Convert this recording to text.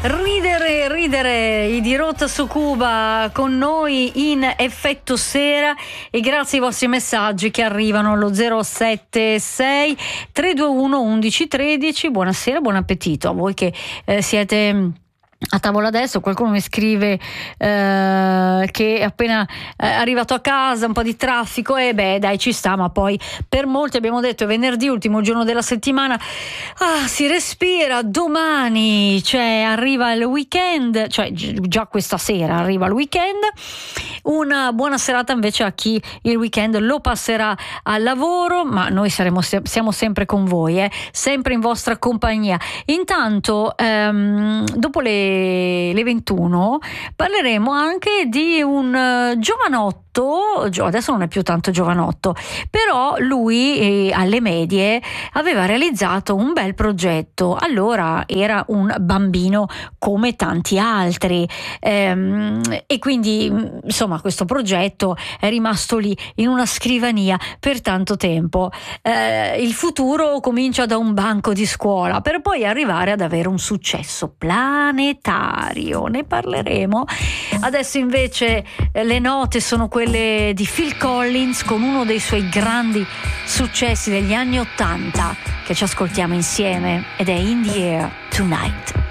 ridere i Dirotta su Cuba con noi in effetto sera, e grazie ai vostri messaggi che arrivano allo 076 321 1113. Buonasera, buon appetito a voi che siete a tavola adesso. Qualcuno mi scrive che è appena arrivato a casa, un po' di traffico, e dai, ci sta, ma poi per molti, abbiamo detto, è venerdì, ultimo giorno della settimana, si respira. Domani arriva il weekend, già questa sera arriva il weekend. Una buona serata invece a chi il weekend lo passerà al lavoro, ma noi siamo sempre con voi, sempre in vostra compagnia. Intanto dopo le 21 parleremo anche di un giovanotto, adesso non è più tanto giovanotto, però lui alle medie aveva realizzato un bel progetto. Allora era un bambino come tanti altri, e quindi insomma questo progetto è rimasto lì in una scrivania per tanto tempo. Il futuro comincia da un banco di scuola per poi arrivare ad avere un successo planetario. Ne parleremo. Adesso invece le note sono quelle di Phil Collins con uno dei suoi grandi successi degli anni '80 che ci ascoltiamo insieme, ed è In the Air Tonight.